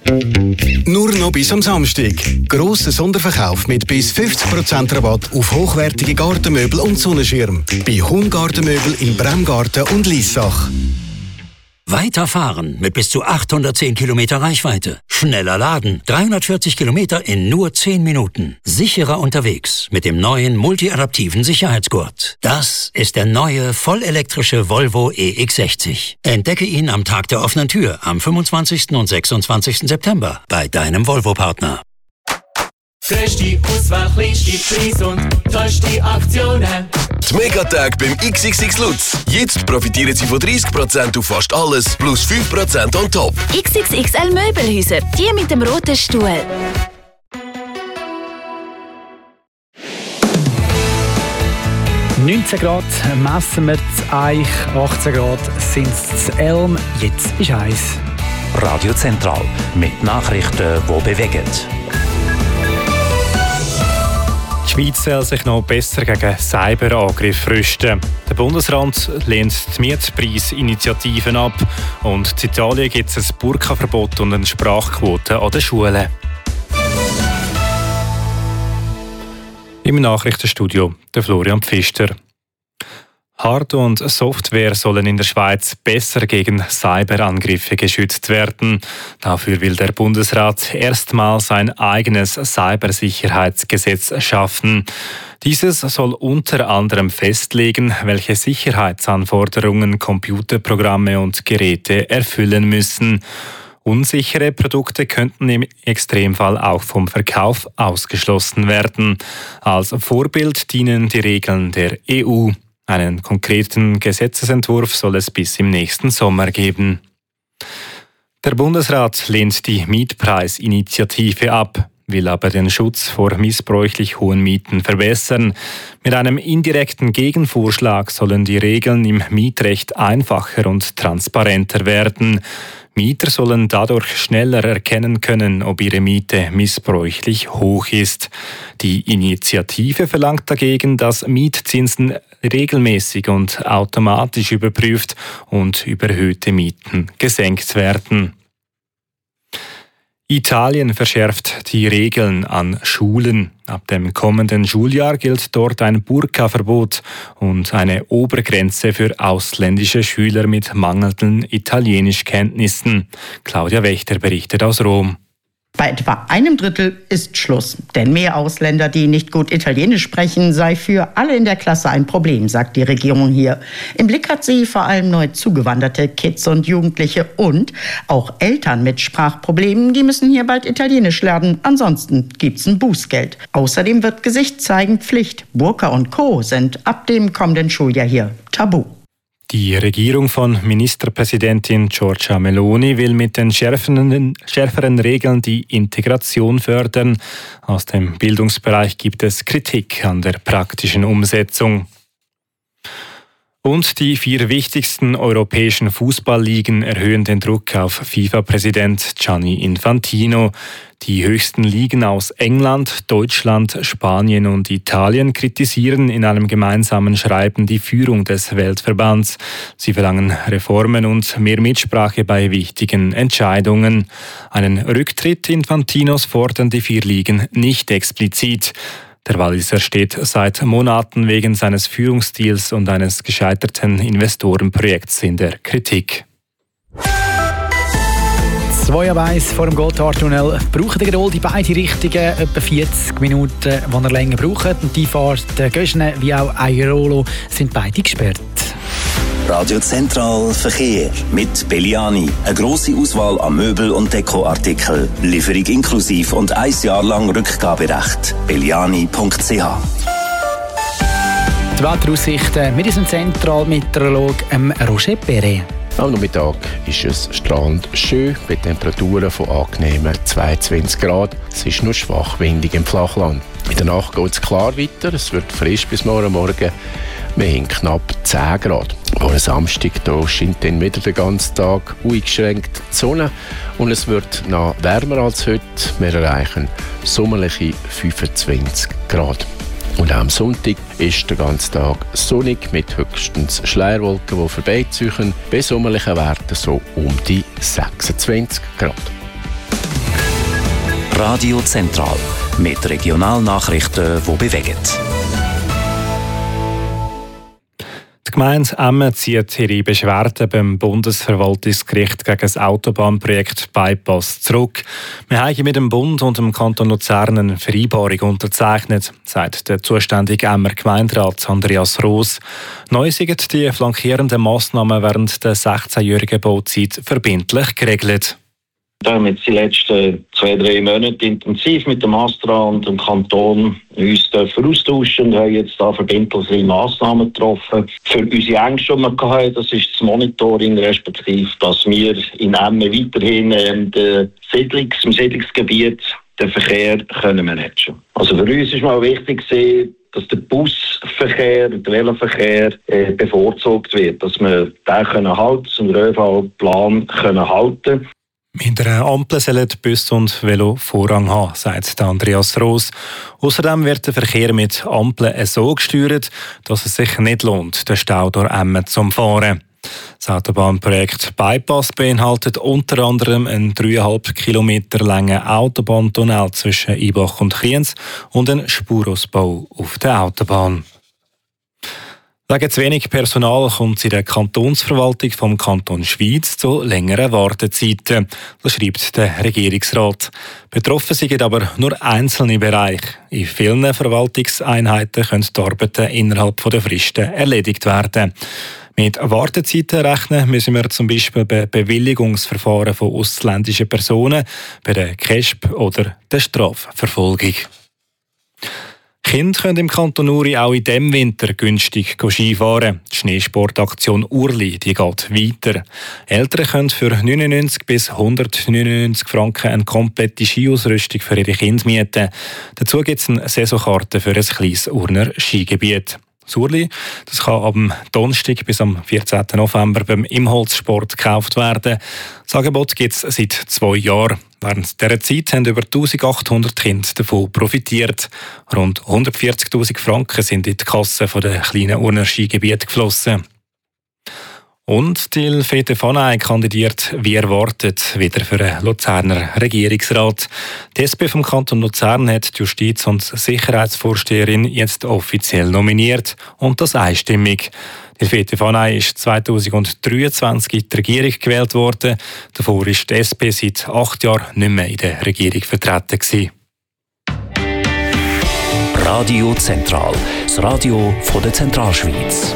Nur noch bis am Samstag. Grosser Sonderverkauf mit bis 50% Rabatt auf hochwertige Gartenmöbel und Sonnenschirm. Bei Hung-Gartenmöbel in Bremgarten und Liessach. Weiterfahren mit bis zu 810 Kilometer Reichweite. Schneller laden. 340 Kilometer in nur 10 Minuten. Sicherer unterwegs mit dem neuen multiadaptiven Sicherheitsgurt. Das ist der neue vollelektrische Volvo EX60. Entdecke ihn am Tag der offenen Tür am 25. und 26. September bei deinem Volvo-Partner. Größte Auswahl, kleinste Preise und tollste Aktionen. Die Megatage beim XXX Lutz. Jetzt profitieren Sie von 30% auf fast alles, plus 5% on top. XXXL Möbelhäuser, die mit dem roten Stuhl. «19 Grad messen wir zu Eich, 18 Grad sind es zu Elm, jetzt ist eins.» Radio Zentral mit Nachrichten, die bewegen. Die Schweiz soll sich noch besser gegen Cyberangriffe rüsten. Der Bundesrat lehnt die Mietpreisinitiativen ab und in Italien gibt es ein Burka-Verbot und eine Sprachquote an den Schulen. Im Nachrichtenstudio der Florian Pfister. Hard- und Software sollen in der Schweiz besser gegen Cyberangriffe geschützt werden. Dafür will der Bundesrat erstmals ein eigenes Cybersicherheitsgesetz schaffen. Dieses soll unter anderem festlegen, welche Sicherheitsanforderungen Computerprogramme und Geräte erfüllen müssen. Unsichere Produkte könnten im Extremfall auch vom Verkauf ausgeschlossen werden. Als Vorbild dienen die Regeln der EU. Einen konkreten Gesetzesentwurf soll es bis im nächsten Sommer geben. Der Bundesrat lehnt die Mietpreisinitiative ab, will aber den Schutz vor missbräuchlich hohen Mieten verbessern. Mit einem indirekten Gegenvorschlag sollen die Regeln im Mietrecht einfacher und transparenter werden. Mieter sollen dadurch schneller erkennen können, ob ihre Miete missbräuchlich hoch ist. Die Initiative verlangt dagegen, dass Mietzinsen regelmäßig und automatisch überprüft und überhöhte Mieten gesenkt werden. Italien verschärft die Regeln an Schulen. Ab dem kommenden Schuljahr gilt dort ein Burka-Verbot und eine Obergrenze für ausländische Schüler mit mangelnden Italienischkenntnissen. Claudia Wächter berichtet aus Rom. Bei etwa einem Drittel ist Schluss. Denn mehr Ausländer, die nicht gut Italienisch sprechen, sei für alle in der Klasse ein Problem, sagt die Regierung hier. Im Blick hat sie vor allem neu zugewanderte Kids und Jugendliche und auch Eltern mit Sprachproblemen, die müssen hier bald Italienisch lernen. Ansonsten gibt's ein Bußgeld. Außerdem wird Gesicht zeigen Pflicht. Burka und Co. sind ab dem kommenden Schuljahr hier tabu. Die Regierung von Ministerpräsidentin Giorgia Meloni will mit den schärferen Regeln die Integration fördern. Aus dem Bildungsbereich gibt es Kritik an der praktischen Umsetzung. Und die 4 wichtigsten europäischen Fußballligen erhöhen den Druck auf FIFA-Präsident Gianni Infantino. Die höchsten Ligen aus England, Deutschland, Spanien und Italien kritisieren in einem gemeinsamen Schreiben die Führung des Weltverbands. Sie verlangen Reformen und mehr Mitsprache bei wichtigen Entscheidungen. Einen Rücktritt Infantinos fordern die 4 Ligen nicht explizit. Der Walliser steht seit Monaten wegen seines Führungsstils und eines gescheiterten Investorenprojekts in der Kritik. 2:1 vor dem Gotthardtunnel brauchen die Geduld in beide Richtungen etwa 40 Minuten, die er länger braucht. Und die Fahrt Göschne wie auch Airolo sind beide gesperrt. Radio Zentral Verkehr mit Belliani. Eine grosse Auswahl an Möbel- und Dekoartikeln. Lieferung inklusiv und 1 Jahr lang Rückgaberecht. belliani.ch. Die Wetteraussichten mit unserem Zentralmeteorologen Roger Perret. Am Nachmittag ist es strahlend schön bei Temperaturen von angenehmen 22 Grad. Es ist nur schwach windig im Flachland. In der Nacht geht es klar weiter. Es wird frisch bis morgen Morgen. Wir haben knapp 10 Grad. Am Samstag da scheint dann wieder den ganzen Tag uneingeschränkt die Sonne und es wird noch wärmer als heute. Wir erreichen sommerliche 25 Grad. Und auch am Sonntag ist der ganze Tag sonnig mit höchstens Schleierwolken, die vorbeiziehen. Bei sommerlichen Werten so um die 26 Grad. Radio Zentral mit Regionalnachrichten, die bewegen. Die Gemeinde Emmen zieht ihre Beschwerden beim Bundesverwaltungsgericht gegen das Autobahnprojekt Bypass zurück. Wir haben mit dem Bund und dem Kanton Luzern eine Vereinbarung unterzeichnet, sagt der zuständige Emmer Gemeinderat Andreas Roos. Neu sind die flankierenden Massnahmen während der 16-jährigen Bauzeit verbindlich geregelt. Wir haben jetzt die letzten 2-3 Monate intensiv mit dem ASTRA und dem Kanton uns austauschen und haben jetzt da verbindliche Massnahmen getroffen. Für unsere Ängste, die wir hatten, das ist das Monitoring, respektive, dass wir in Emmen weiterhin im Siedlungsgebiet den Verkehr können managen. Also für uns ist mal wichtig, dass der Busverkehr, der Veloverkehr bevorzugt wird, dass wir den halten, den ÖV-Plan halten können. Hinter einer Ampel sollen Bus und Velo Vorrang haben, sagt Andreas Roos. Außerdem wird der Verkehr mit Ampeln so gesteuert, dass es sich nicht lohnt, den Stau durch Emmen zu fahren. Das Autobahnprojekt Bypass beinhaltet unter anderem einen 3,5 Kilometer langen Autobahntunnel zwischen Ibach und Kriens und einen Spurausbau auf der Autobahn. Wegen zu wenig Personal kommt es in der Kantonsverwaltung vom Kanton Schwyz zu längeren Wartezeiten. Das schreibt der Regierungsrat. Betroffen sind aber nur einzelne Bereiche. In vielen Verwaltungseinheiten können die Arbeiten innerhalb der Fristen erledigt werden. Mit Wartezeiten rechnen müssen wir zum Beispiel bei Bewilligungsverfahren von ausländischen Personen, bei der KESB oder der Strafverfolgung. Kinder können im Kanton Uri auch in diesem Winter günstig Skifahren. Die Schneesportaktion Urli die geht weiter. Eltern können für 99 bis 199 Franken eine komplette Skiausrüstung für ihre Kinder mieten. Dazu gibt es eine Saisonkarte für ein kleines Urner Skigebiet. Das Urli das kann am Donnerstag bis am 14. November beim Imholzsport gekauft werden. Das Angebot gibt es seit 2 Jahren. Während dieser Zeit haben über 1800 Kinder davon profitiert. Rund 140'000 Franken sind in die Kasse der kleinen Urner Skigebiete geflossen. Und die Elfriede von Ay kandidiert, wie erwartet, wieder für den Luzerner Regierungsrat. Die SP vom Kanton Luzern hat die Justiz- und Sicherheitsvorsteherin jetzt offiziell nominiert und das einstimmig. Die Elfriede von Ay ist 2023 in die Regierung gewählt worden. Davor war die SP seit 8 Jahren nicht mehr in der Regierung vertreten gewesen. Radio Zentral, das Radio von der Zentralschweiz.